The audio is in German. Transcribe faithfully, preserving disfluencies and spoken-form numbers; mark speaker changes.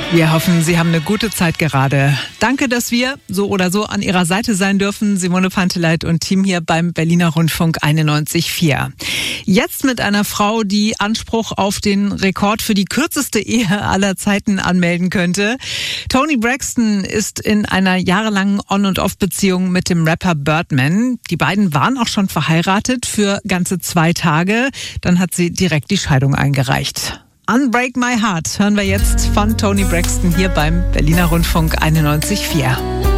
Speaker 1: Wir hoffen, Sie haben eine gute Zeit gerade. Danke, dass wir so oder so an Ihrer Seite sein dürfen. Simone Panteleit und Team hier beim Berliner Rundfunk einundneunzig Komma vier. Jetzt mit einer Frau, die Anspruch auf den Rekord für die kürzeste Ehe aller Zeiten anmelden könnte. Toni Braxton ist in einer jahrelangen On- und Off-Beziehung mit dem Rapper Birdman. Die beiden waren auch schon verheiratet für ganze zwei Tage. Dann hat sie direkt die Scheidung eingereicht. Unbreak My Heart hören wir jetzt von Toni Braxton hier beim Berliner Rundfunk einundneunzig Komma vier.